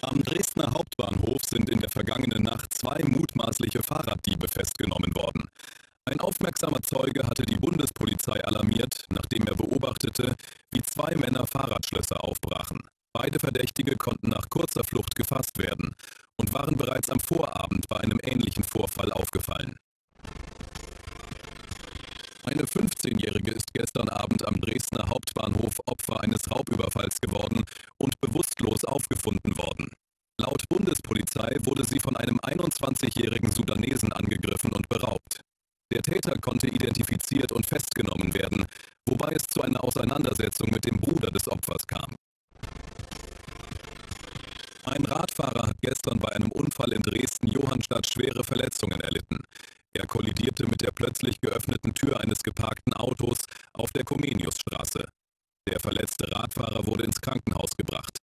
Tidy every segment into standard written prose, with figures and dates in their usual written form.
Am Dresdner Hauptbahnhof sind in der vergangenen Nacht 2 mutmaßliche Fahrraddiebe festgenommen worden. Ein aufmerksamer Zeuge hatte die Bundespolizei alarmiert, nachdem er beobachtete, wie 2 Männer Fahrradschlösser aufbrachen. Beide Verdächtige konnten nach kurzer Flucht gefasst werden und waren bereits am Vorabend bei einem ähnlichen Vorfall aufgefallen. Eine 15-Jährige ist gestern Abend am Dresdner Hauptbahnhof Opfer eines Raubüberfalls geworden und bewusstlos aufgefunden worden. Laut Bundespolizei wurde sie von einem 21-jährigen Sudanesen angegriffen und beraubt. Der Täter konnte identifiziert und festgenommen werden, wobei es zu einer Auseinandersetzung mit dem Bruder des Opfers kam. Ein Radfahrer hat gestern bei einem Unfall in Dresden-Johannstadt schwere Verletzungen erlitten. Er kollidierte mit der plötzlich geöffneten Tür eines geparkten Autos auf der Comeniusstraße. Der verletzte Radfahrer wurde ins Krankenhaus gebracht.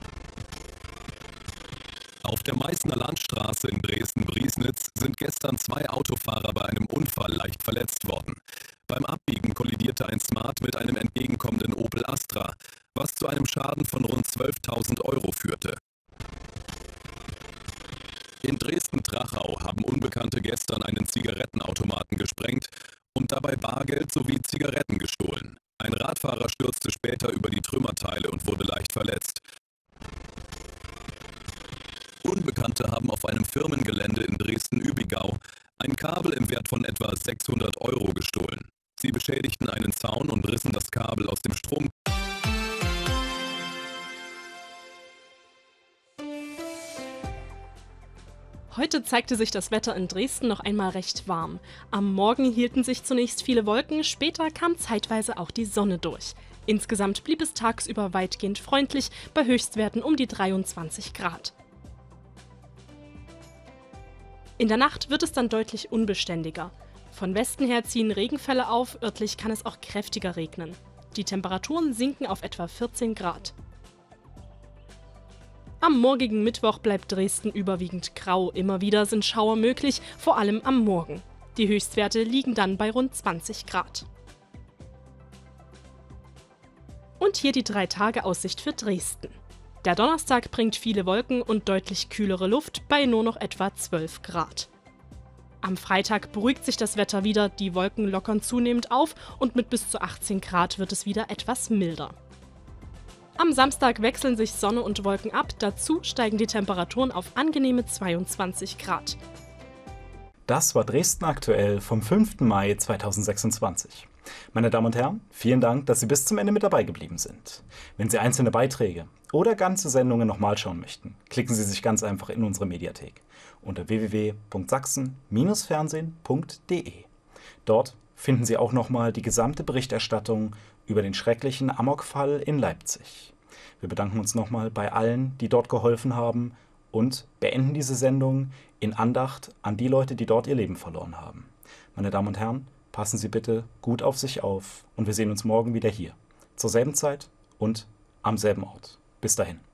Auf der Meißner Landstraße in Dresden-Briesnitz sind gestern 2 Autofahrer bei einem Unfall leicht verletzt worden. Beim Abbiegen kollidierte ein Smart mit einem entgegenkommenden Opel Astra, was zu einem Schaden von rund 12.000 € führte. In Dresden-Trachau haben Unbekannte gestern einen Zigarettenautomaten gesprengt und dabei Bargeld sowie Zigaretten gestohlen. Ein Radfahrer stürzte später über die Trümmerteile und wurde leicht verletzt. Unbekannte haben auf einem Firmengelände in Dresden-Übigau ein Kabel im Wert von etwa 600 € gestohlen. Sie beschädigten einen Zaun und rissen das Kabel aus dem Strom. Heute zeigte sich das Wetter in Dresden noch einmal recht warm. Am Morgen hielten sich zunächst viele Wolken, später kam zeitweise auch die Sonne durch. Insgesamt blieb es tagsüber weitgehend freundlich, bei Höchstwerten um die 23 Grad. In der Nacht wird es dann deutlich unbeständiger. Von Westen her ziehen Regenfälle auf, örtlich kann es auch kräftiger regnen. Die Temperaturen sinken auf etwa 14 Grad. Am morgigen Mittwoch bleibt Dresden überwiegend grau. Immer wieder sind Schauer möglich, vor allem am Morgen. Die Höchstwerte liegen dann bei rund 20 Grad. Und hier die 3-Tage-Aussicht für Dresden. Der Donnerstag bringt viele Wolken und deutlich kühlere Luft bei nur noch etwa 12 Grad. Am Freitag beruhigt sich das Wetter wieder, die Wolken lockern zunehmend auf und mit bis zu 18 Grad wird es wieder etwas milder. Am Samstag wechseln sich Sonne und Wolken ab, dazu steigen die Temperaturen auf angenehme 22 Grad. Das war Dresden aktuell vom 5. Mai 2026. Meine Damen und Herren, vielen Dank, dass Sie bis zum Ende mit dabei geblieben sind. Wenn Sie einzelne Beiträge oder ganze Sendungen nochmal schauen möchten, klicken Sie sich ganz einfach in unsere Mediathek unter www.sachsen-fernsehen.de. Dort finden Sie auch nochmal die gesamte Berichterstattung über den schrecklichen Amokfall in Leipzig. Wir bedanken uns nochmal bei allen, die dort geholfen haben und beenden diese Sendung in Andacht an die Leute, die dort ihr Leben verloren haben. Meine Damen und Herren, passen Sie bitte gut auf sich auf und wir sehen uns morgen wieder hier, zur selben Zeit und am selben Ort. Bis dahin.